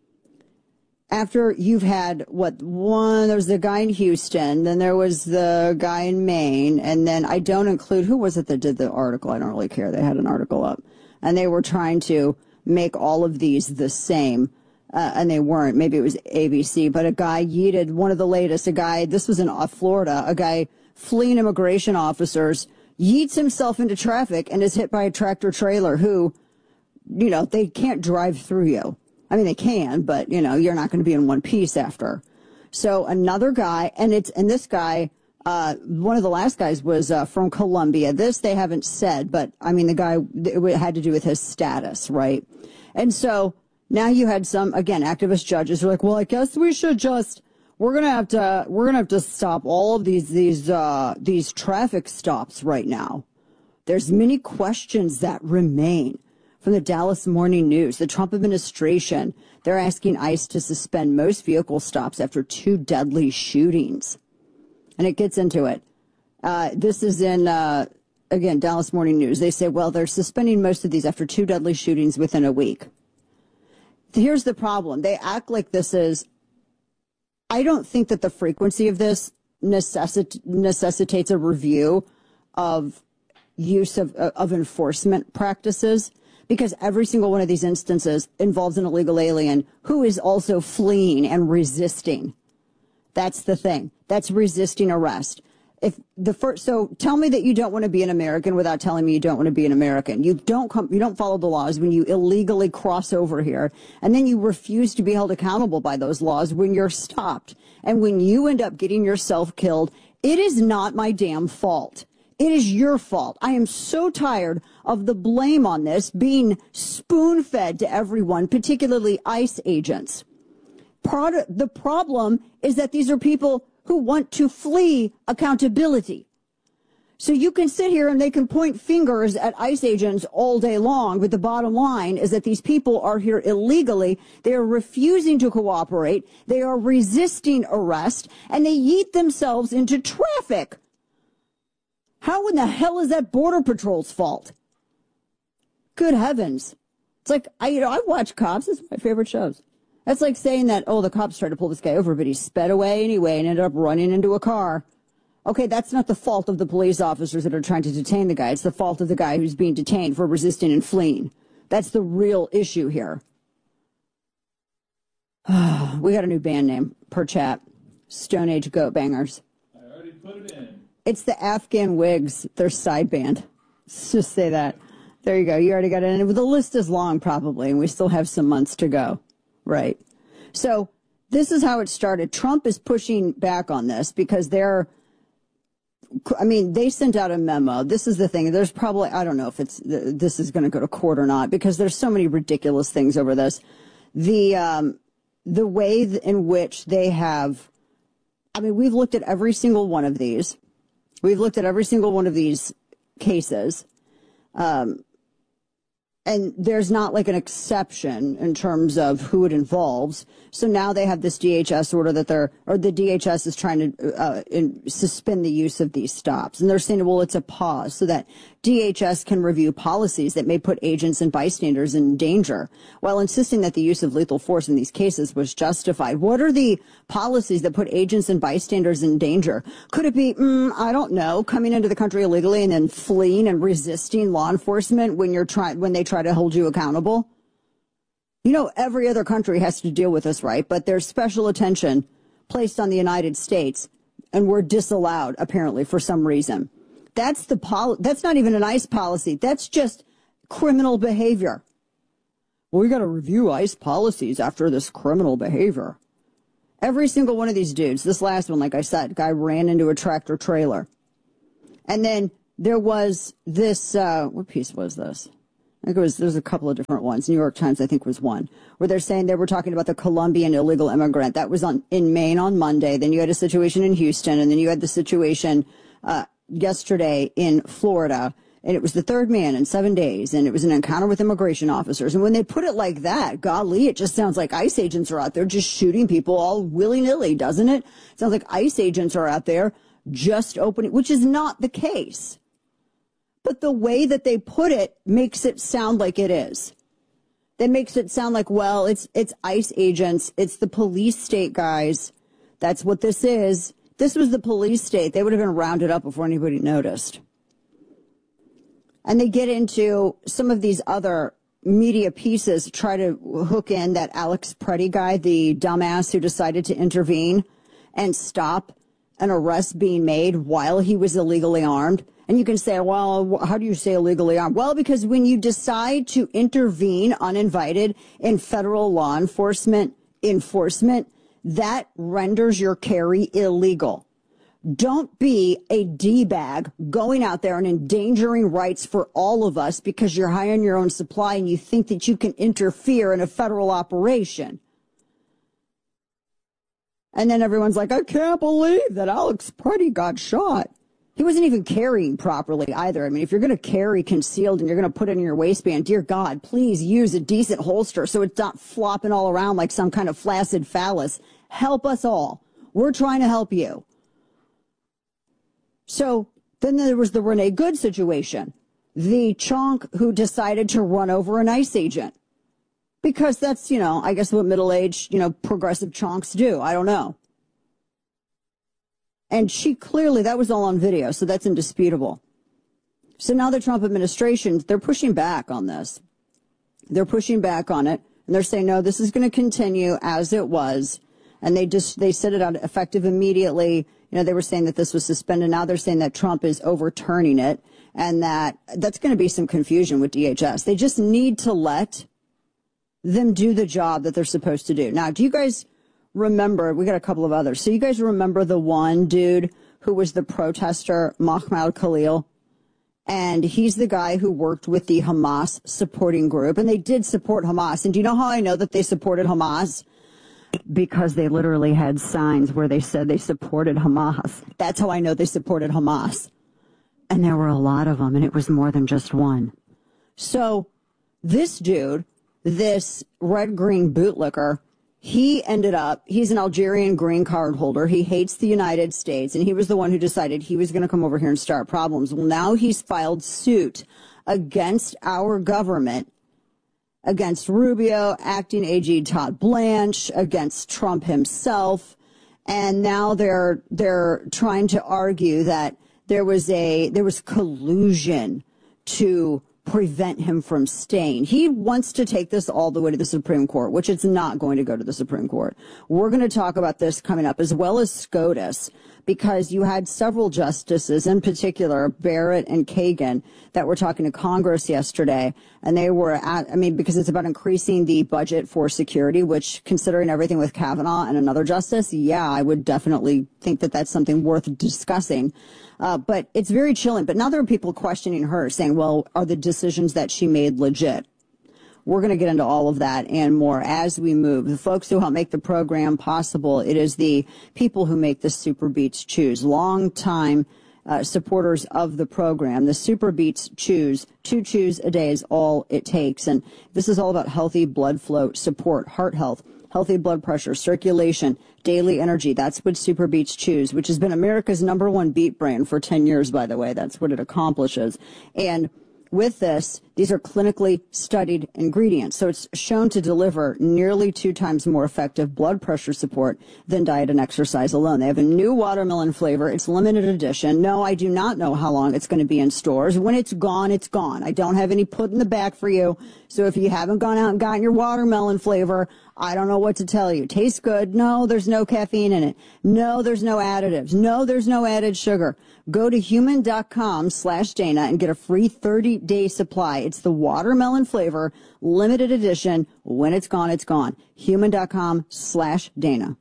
After you've had, there was the guy in Houston, then there was the guy in Maine, and then I don't include, who was it that did the article? I don't really care. They had an article up. And they were trying to make all of these the same, and they weren't. Maybe it was ABC, but a guy yeeted, one of the latest, this was in Florida, a guy fleeing immigration officers, yeets himself into traffic and is hit by a tractor trailer who, they can't drive through you. I mean, they can, but, you're not going to be in one piece after. So another guy, and this guy, one of the last guys was from Colombia. This they haven't said, but, I mean, the guy, it had to do with his status, right? And so now you had some, again, activist judges who are like, well, I guess we should we're going to have to stop all of these traffic stops right now. There's many questions that remain. From the Dallas Morning News, the Trump administration, they're asking ICE to suspend most vehicle stops after 2 deadly shootings. And it gets into it. This is in, again, Dallas Morning News. They say, well, they're suspending most of these after 2 deadly shootings within a week. Here's the problem. They act like this is, I don't think that the frequency of this necessitates a review of use of enforcement practices. Because every single one of these instances involves an illegal alien who is also fleeing and resisting. That's the thing. That's resisting arrest. So tell me that you don't want to be an American without telling me you don't want to be an American. You don't follow the laws when you illegally cross over here, and then you refuse to be held accountable by those laws when you're stopped. And when you end up getting yourself killed, it is not my damn fault. It is your fault. I am so tired of the blame on this being spoon-fed to everyone, particularly ICE agents. The problem is that these are people who want to flee accountability. So you can sit here and they can point fingers at ICE agents all day long, but the bottom line is that these people are here illegally. They are refusing to cooperate. They are resisting arrest, and they yeet themselves into traffic. How in the hell is that Border Patrol's fault? Good heavens. It's like, I watch Cops. It's my favorite shows. That's like saying that, the cops tried to pull this guy over, but he sped away anyway and ended up running into a car. Okay, that's not the fault of the police officers that are trying to detain the guy. It's the fault of the guy who's being detained for resisting and fleeing. That's the real issue here. We got a new band name per chat. Stone Age Goat Bangers. I already put it in. It's the Afghan Wigs, their side band. Let's just say that. There you go. You already got it in. The list is long, probably, and we still have some months to go. Right. So this is how it started. Trump is pushing back on this because they sent out a memo. This is the thing. There's probably, I don't know if this is going to go to court or not because there's so many ridiculous things over this. The the way in which they have, I mean, we've looked at every single one of these. We've looked at every single one of these cases. And there's not like an exception in terms of who it involves. So now they have this DHS order that the DHS is trying to suspend the use of these stops. And they're saying, well, it's a pause so that DHS can review policies that may put agents and bystanders in danger, while insisting that the use of lethal force in these cases was justified. What are the policies that put agents and bystanders in danger? Could it be, I don't know, coming into the country illegally and then fleeing and resisting law enforcement when they try to hold you accountable? You know, every other country has to deal with this, right? But there's special attention placed on the United States, and we're disallowed, apparently, for some reason. That's not even an ICE policy. That's just criminal behavior. Well, we got to review ICE policies after this criminal behavior. Every single one of these dudes, this last one, like I said, guy ran into a tractor trailer. And then there was this, what piece was this? I think there's a couple of different ones. New York Times, I think, was one, where they're saying they were talking about the Colombian illegal immigrant. That was in Maine on Monday. Then you had a situation in Houston, and then you had the situation yesterday in Florida. And it was the third man in 7 days, and it was an encounter with immigration officers. And when they put it like that, golly, it just sounds like ICE agents are out there just shooting people all willy-nilly, doesn't it? It sounds like ICE agents are out there just opening, which is not the case. But the way that they put it makes it sound like it is. That makes it sound like, well, it's ICE agents. It's the police state guys. That's what this is. This was the police state. They would have been rounded up before anybody noticed. And they get into some of these other media pieces, try to hook in that Alex Preddy guy, the dumbass who decided to intervene and stop an arrest being made while he was illegally armed. And you can say, well, how do you say illegally armed? Well, because when you decide to intervene uninvited in federal law enforcement enforcement, that renders your carry illegal. Don't be a D-bag going out there and endangering rights for all of us because you're high on your own supply and you think that you can interfere in a federal operation. And then everyone's like, I can't believe that Alex Preddy got shot. He wasn't even carrying properly either. I mean, if you're going to carry concealed and you're going to put it in your waistband, dear God, please use a decent holster so it's not flopping all around like some kind of flaccid phallus. Help us all. We're trying to help you. So then there was the Renee Good situation, the chonk who decided to run over an ICE agent. Because that's, I guess what middle-aged, progressive chonks do. I don't know. And she clearly, that was all on video, so that's indisputable. So now the Trump administration, they're pushing back on this. They're pushing back on it, and they're saying, no, this is going to continue as it was. And they set it out effective immediately. They were saying that this was suspended. Now they're saying that Trump is overturning it, and that's going to be some confusion with DHS. They just need to let them do the job that they're supposed to do. Now, do you guys remember, we got a couple of others. So you guys remember the one dude who was the protester, Mahmoud Khalil? And he's the guy who worked with the Hamas supporting group. And they did support Hamas. And do you know how I know that they supported Hamas? Because they literally had signs where they said they supported Hamas. That's how I know they supported Hamas. And there were a lot of them, and it was more than just one. So this dude, this red-green bootlicker, he's an Algerian green card holder. He hates the United States, and he was the one who decided he was going to come over here and start problems. Well, now he's filed suit against our government, against Rubio, acting AG Todd Blanche, against Trump himself. And now they're trying to argue that there was collusion to prevent him from staying. He wants to take this all the way to the Supreme Court, which it's not going to go to the Supreme Court. We're going to talk about this coming up, as well as SCOTUS, because you had several justices, in particular Barrett and Kagan, that were talking to Congress yesterday, and they were because it's about increasing the budget for security, which, considering everything with Kavanaugh and another justice, yeah, I would definitely think that that's something worth discussing. But it's very chilling. But now there are people questioning her, saying, well, are the decisions that she made legit? We're going to get into all of that and more as we move. The folks who help make the program possible, it is the people who make the Super Beets Chews, long-time supporters of the program. The Super Beets Chews, 2 chews a day is all it takes. And this is all about healthy blood flow support, heart health, healthy blood pressure, circulation, daily energy. That's what Super Beets Chews, which has been America's #1 beet brand for 10 years, by the way. That's what it accomplishes. And with this, these are clinically studied ingredients. So it's shown to deliver nearly 2 times more effective blood pressure support than diet and exercise alone. They have a new watermelon flavor. It's limited edition. No, I do not know how long it's going to be in stores. When it's gone, it's gone. I don't have any put in the back for you. So if you haven't gone out and gotten your watermelon flavor, I don't know what to tell you. Tastes good. No, there's no caffeine in it. No, there's no additives. No, there's no added sugar. Go to human.com/Dana and get a free 30-day supply. It's the watermelon flavor, limited edition. When it's gone, it's gone. Human.com/Dana.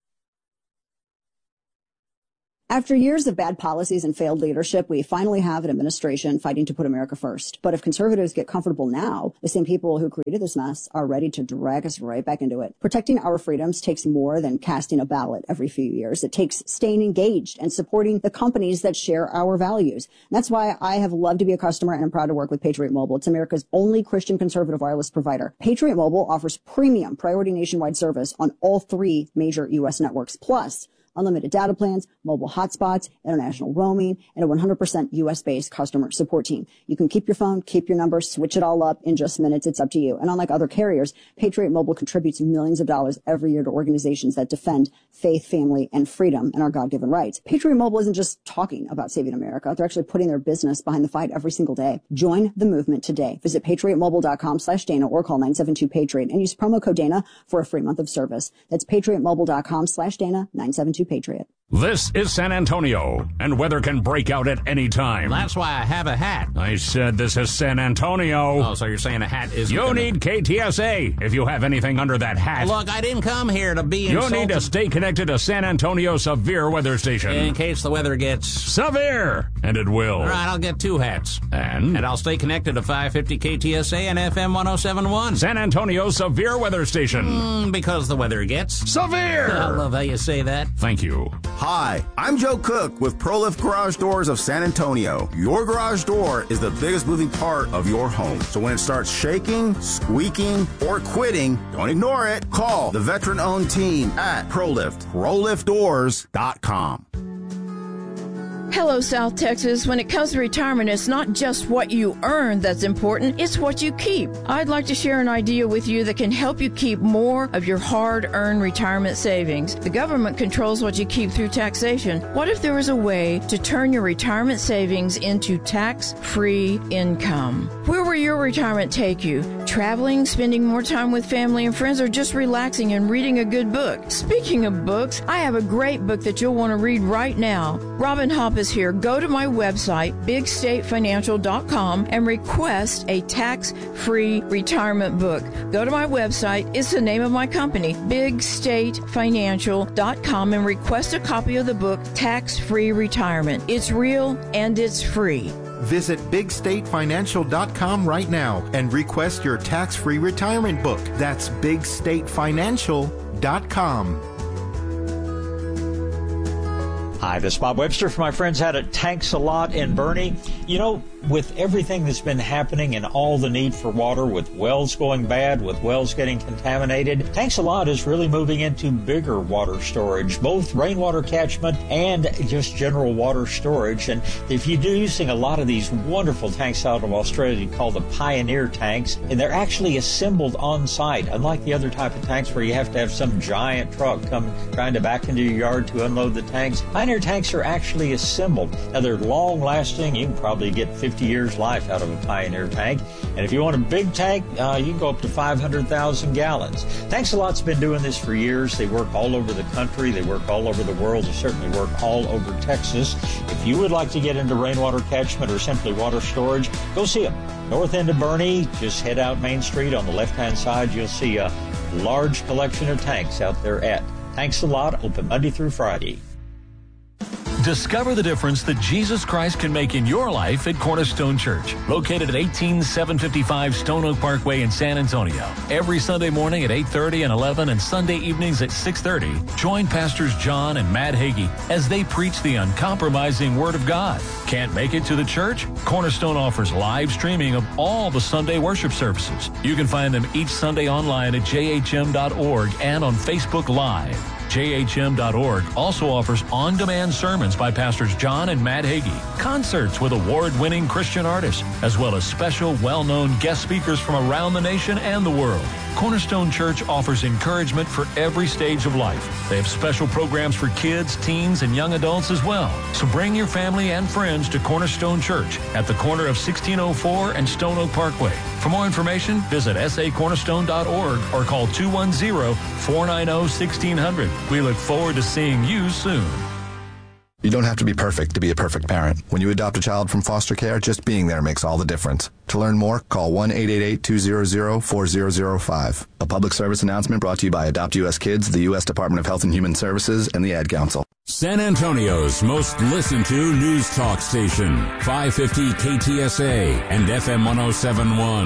After years of bad policies and failed leadership, we finally have an administration fighting to put America first. But if conservatives get comfortable now, the same people who created this mess are ready to drag us right back into it. Protecting our freedoms takes more than casting a ballot every few years. It takes staying engaged and supporting the companies that share our values. And that's why I have loved to be a customer and I'm proud to work with Patriot Mobile. It's America's only Christian conservative wireless provider. Patriot Mobile offers premium priority nationwide service on all 3 major U.S. networks, plus unlimited data plans, mobile hotspots, international roaming, and a 100% U.S.-based customer support team. You can keep your phone, keep your number, switch it all up in just minutes. It's up to you. And unlike other carriers, Patriot Mobile contributes millions of dollars every year to organizations that defend faith, family, and freedom and our God-given rights. Patriot Mobile isn't just talking about saving America. They're actually putting their business behind the fight every single day. Join the movement today. Visit patriotmobile.com/Dana or call 972-PATRIOT and use promo code Dana for a free month of service. That's patriotmobile.com/Dana, 972-PATRIOT. This is San Antonio, and weather can break out at any time. That's why I have a hat. I said this is San Antonio. Oh, so you're saying a hat is... You need KTSA if you have anything under that hat. Look, I didn't come here to be insulted. You need to stay connected to San Antonio Severe Weather Station. In case the weather gets... severe, and it will. All right, I'll get 2 hats. And I'll stay connected to 550 KTSA and FM 1071. San Antonio Severe Weather Station. Because the weather gets... severe! I love how you say that. Thank you. Hi, I'm Joe Cook with ProLift Garage Doors of San Antonio. Your garage door is the biggest moving part of your home. So when it starts shaking, squeaking, or quitting, don't ignore it. Call the veteran-owned team at ProLift, ProLiftDoors.com. Hello, South Texas. When it comes to retirement, it's not just what you earn that's important, it's what you keep. I'd like to share an idea with you that can help you keep more of your hard-earned retirement savings. The government controls what you keep through taxation. What if there was a way to turn your retirement savings into tax-free income? Where will your retirement take you? Traveling, spending more time with family and friends, or just relaxing and reading a good book? Speaking of books, I have a great book that you'll want to read right now. Robin Hopp is here. Go to my website, bigstatefinancial.com, and request a tax-free retirement book. Go to my website. It's the name of my company, bigstatefinancial.com, and request a copy of the book, Tax-Free Retirement. It's real and it's free. Visit bigstatefinancial.com right now and request your tax-free retirement book. That's bigstatefinancial.com. Hi, this is Bob Webster from my friends out at Tanks A Lot in Bernie. You know, with everything that's been happening and all the need for water, with wells going bad, with wells getting contaminated, Tanks A Lot is really moving into bigger water storage, both rainwater catchment and just general water storage. And if you're using a lot of these wonderful tanks out of Australia called the Pioneer tanks, and they're actually assembled on site, unlike the other type of tanks where you have to have some giant truck come trying to back into your yard to unload the tanks. Pioneer tanks are actually assembled. Now, they're long-lasting. You can probably get 50 years life out of a Pioneer tank. And if you want a big tank, you can go up to 500,000 gallons. Tanks A Lot's been doing this for years. They work all over the country. They work all over the world. They certainly work all over Texas. If you would like to get into rainwater catchment or simply water storage, go see them. North end of Bernie, just head out Main Street. On the left-hand side, you'll see a large collection of tanks out there at Tanks A Lot, open Monday through Friday. Discover the difference that Jesus Christ can make in your life at Cornerstone Church, located at 18755 Stone Oak Parkway in San Antonio. Every Sunday morning at 8:30 and 11 and Sunday evenings at 6:30, join Pastors John and Matt Hagee as they preach the uncompromising Word of God. Can't make it to the church? Cornerstone offers live streaming of all the Sunday worship services. You can find them each Sunday online at jhm.org and on Facebook Live. JHM.org also offers on-demand sermons by Pastors John and Matt Hagee, concerts with award-winning Christian artists, as well as special, well-known guest speakers from around the nation and the world. Cornerstone Church offers encouragement for every stage of life. They have special programs for kids, teens, and young adults as well. So bring your family and friends to Cornerstone Church at the corner of 1604 and Stone Oak Parkway. For more information, visit sacornerstone.org or call 210-490-1600. We look forward to seeing you soon. You don't have to be perfect to be a perfect parent. When you adopt a child from foster care, just being there makes all the difference. To learn more, call 1-888-200-4005. A public service announcement brought to you by Adopt U.S. Kids, the U.S. Department of Health and Human Services, and the Ad Council. San Antonio's most listened to news talk station, 550 KTSA and FM 1071.